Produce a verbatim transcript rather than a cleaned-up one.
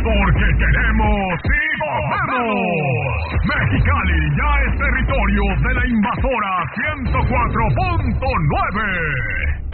porque queremos y podemos. Mexicali ya es territorio de la invasora ciento cuatro punto nueve.